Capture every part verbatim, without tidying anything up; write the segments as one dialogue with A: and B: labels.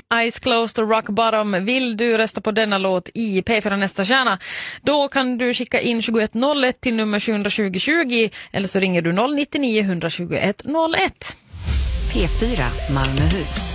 A: Eyes Closed och Rock Bottom. Vill du rösta på denna låt i P fyra Nästa stjärna, då kan du skicka in tjugoett noll ett till nummer sju tjugo tjugo eller så ringer du noll nio nio ett två ett noll ett.
B: P fyra Malmöhus.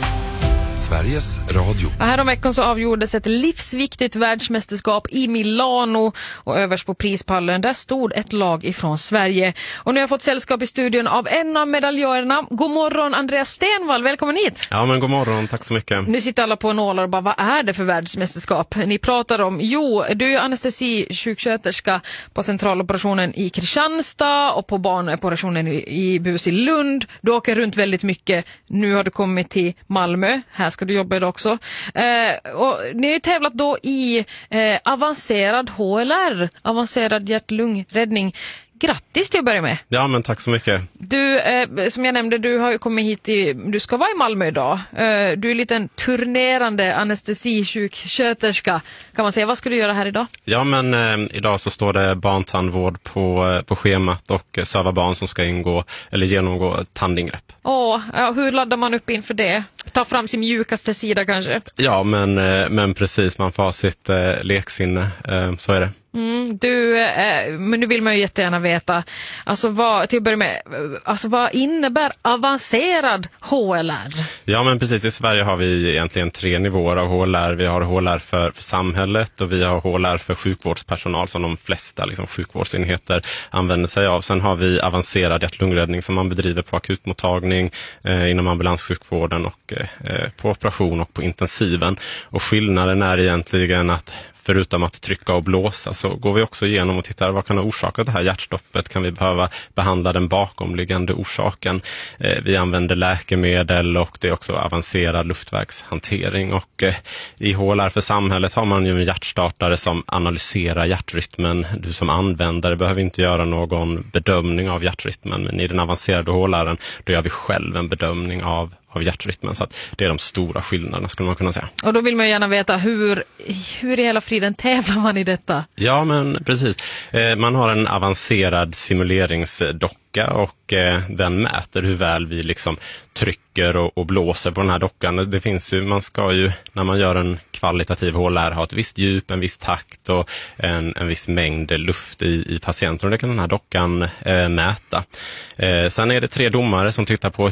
C: Sveriges Radio.
A: Ja, här om veckan så avgjordes ett livsviktigt världsmästerskap i Milano och överst på prispallen där stod ett lag ifrån Sverige. Och nu har jag fått sällskap i studion av en av medaljörerna. God morgon Andreas Stenvall, välkommen hit.
D: Ja men god morgon, tack så mycket.
A: Nu sitter alla på nålar och bara, vad är det för världsmästerskap ni pratar om? Jo, du är anestesi-sjuksköterska på centraloperationen i Kristianstad och på barnoperationen i, i B U S i Lund. Du åker runt väldigt mycket. Nu har du kommit till Malmö. Här ska du jobba idag också. Eh, och ni har ju tävlat då i eh, avancerad H L R, avancerad hjärt-lungräddning. Grattis till att börja med.
D: Ja men tack så mycket.
A: Du, eh, som jag nämnde, du har ju kommit hit i, du ska vara i Malmö idag. Eh, du är en liten turnerande anestesisjuksköterska kan man säga. Vad ska du göra här idag?
D: Ja men eh, idag så står det barntandvård på, eh, på schemat och eh, söva barn som ska ingå eller genomgå tandingrepp.
A: Åh, ja, hur laddar man upp inför det? Ta fram sin mjukaste sida kanske?
D: Ja men, eh, men precis, man får ha sitt eh, leksinne, eh, så är det.
A: Mm, du, eh, men nu vill man ju jättegärna veta, alltså vad, till att börja med, alltså vad innebär avancerad H L R?
D: Ja men precis, i Sverige har vi egentligen tre nivåer av H L R. Vi har H L R för, för samhället och vi har H L R för sjukvårdspersonal som de flesta liksom, sjukvårdsenheter använder sig av. Sen har vi avancerad hjärt-lungräddning som man bedriver på akutmottagning, eh, inom ambulanssjukvården och eh, på operation och på intensiven. Och skillnaden är egentligen att förutom att trycka och blåsa så går vi också igenom och tittar vad kan ha orsakat det här hjärtstoppet. Kan vi behöva behandla den bakomliggande orsaken? Eh, vi använder läkemedel och det är också avancerad luftvägshantering. Och eh, i H L R för samhället har man ju en hjärtstartare som analyserar hjärtrytmen. Du som användare behöver inte göra någon bedömning av hjärtrytmen, men i den avancerade H L R:en då gör vi själv en bedömning av av hjärtrytmen, så att det är de stora skillnaderna skulle man kunna säga.
A: Och då vill man ju gärna veta hur, hur i hela friden tävlar man i detta?
D: Ja men precis, eh, man har en avancerad simuleringsdocka och eh, den mäter hur väl vi liksom trycker och, och blåser på den här dockan. Det finns ju, man ska ju när man gör en kvalitativ H L R ha ett visst djup, en viss takt och en, en viss mängd luft i, i patienten och det kan den här dockan eh, mäta. Eh, sen är det tre domare som tittar på